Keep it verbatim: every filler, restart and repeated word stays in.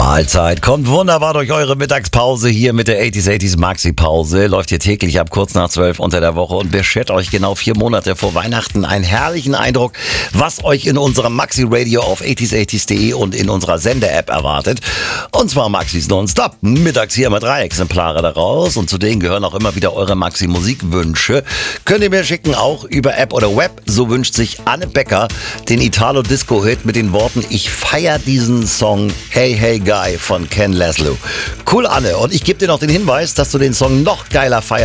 Mahlzeit kommt wunderbar durch eure Mittagspause hier mit der achtziger achtziger Maxi-Pause. Läuft hier täglich ab kurz nach zwölf unter der Woche und beschert euch genau vier Monate vor Weihnachten einen herrlichen Eindruck, was euch in unserem Maxi-Radio auf achtziger achtziger punkt de und in unserer Sende-App erwartet. Und zwar Maxis Nonstop. Mittags hier immer drei Exemplare daraus und zu denen gehören auch immer wieder eure Maxi-Musikwünsche. Könnt ihr mir schicken, auch über App oder Web. So wünscht sich Anne Becker den Italo-Disco-Hit mit den Worten: Ich feier diesen Song Hey Hey Guy von Ken Laszlo. Cool, Anne. Und ich gebe dir noch den Hinweis, dass du den Song noch geiler feierst